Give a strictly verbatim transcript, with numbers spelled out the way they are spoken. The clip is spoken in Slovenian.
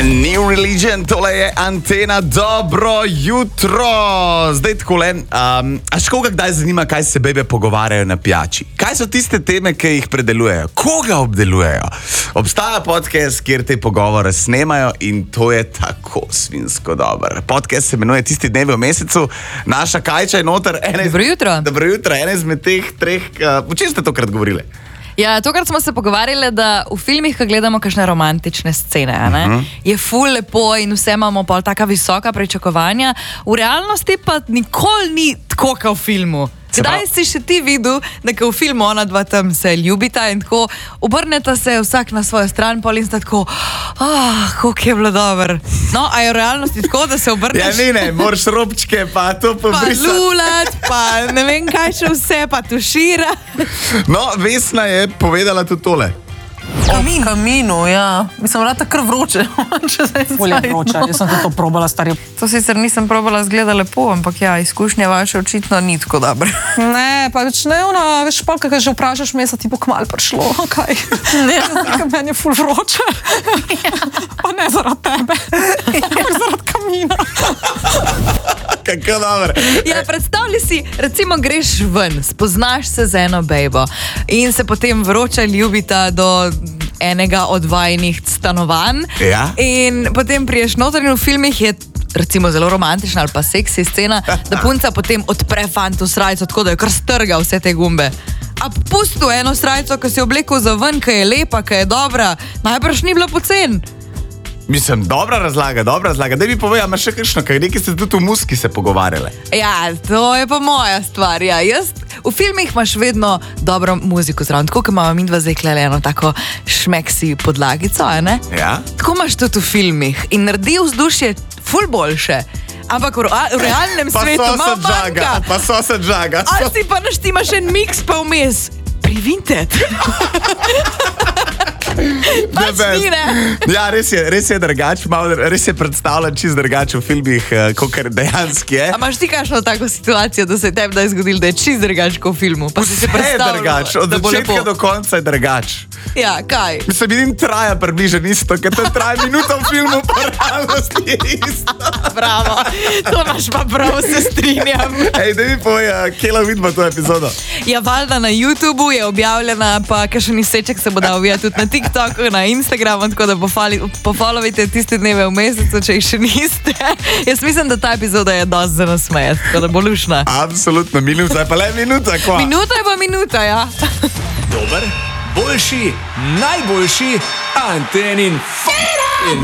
New Religion, tole je Antena, dobro jutro. Zdaj takole, um, až koga kdaj zanima, kaj se bebe pogovarjajo na pijači? Kaj so tiste teme, ki jih predelujejo? Koga obdelujejo? Obstaja podcast, kjer te pogovore snemajo in to je tako svinsko dober. Podcast se imenuje Tisti dnevi v mesecu. Naša Kajča je noter. Dobro jutro. Dobro jutro, ena izmed teh treh. Uh, o čem ste tokrat govorili? Ja, tokrat smo se pogovarjali, da v filmih, ko gledamo kakšne romantične scene, a ne, uh -huh. je ful lepo in vse imamo pol taka visoka pričakovanja. V realnosti pa nikoli ni tako, kot v filmu. Kdaj si še ti videl, da v filmu ona dva tam se ljubita in tako obrneta se vsak na svojo stran, pol in sta tako, ah, koliko je bilo dober. No, a je v realnosti tako, da se obrneš? Ja, ne, ne, moraš robčke, pa to pobrisati. Pa lulat, pa ne vem kaj še vse, pa tušira. No, Vesna je povedala tudi tole. Kamin. O kaminu, ja. Mislim, vrata kar vroče. Bolje vroče, jaz sem to probala, starja. To sicer nisem probala, zgleda lepo, ampak ja, izkušnje vaše očitno ni tako dobre. Ne, pa več ne, ona, veš, pa, kaj že vprašaš me, se ti bo kmalu prišlo, kaj? Ne, nekaj meni je ful vroče. Pa ne zaradi tebe, ampak zaradi kamina. Kako dobro. Ja, predstavljaj si, recimo greš ven, spoznaš se z eno bejbo in se potem vroče ljubita do enega od vajinih stanovanj. Ja. In potem priješ noter in v filmih je recimo zelo romantična ali pa seksi scena, da punca potem odpre fantu srajco, tako da je kar strga vse te gumbe. A pustu eno srajco, ki si oblekel za ven, ki je lepa, ki je dobra, najbrž ni bila pocen. Mislim, dobra razlaga, dobra razlaga. Daj mi povej, imaš še kakšno, kaj neki ste tudi v muski se pogovarjali. Ja, to je pa moja stvar, ja. Jaz, v filmih imaš vedno dobro muziko zraven, tako, ko imamo mi dva zdaj klele eno tako šmeksi podlagico, a ne? Ja. Tako imaš tudi v filmih in naredi vzdušje ful boljše. Ampak v, v realnem pa svetu so malo se džaga, manjka. pa so se džaga. Ali si pa naštimaš en miks pa vmes. Privintet. Pač ni, ne? Ja, res je, res je drugač, malo, res je predstavljen čist drugač v filmih, kot dejansko je. A imaš ti kakšno tako situacijo, da se je tebi daj zgodilo, da je čist drugač kot v filmu? Pa si se predstavljal, drugač, od da bo začetka lepo. do konca je drugač. Ja, kaj? Mislim, vidim, traja približno isto, ker to traja minuto v filmu, pa realnosti je isto. Bravo, to imaš pa prav, se strinjam. Ej, da mi povej, kje lahko vidimo to epizodo? Ja, valjda na YouTubeu je objavljena, pa kakšen izseček se bo dal videti tudi na TikToku, na Instagramu, tako da pofollowajte Tiste dneve v mesecu, če jih še niste. Jaz mislim, da ta epizoda je dosti za nasmejati, tako da bo lušna. Absolutno, minuta je pa le minuta, kva? Minuta je pa minuta, ja. Dober, boljši, najboljši Antenin fan.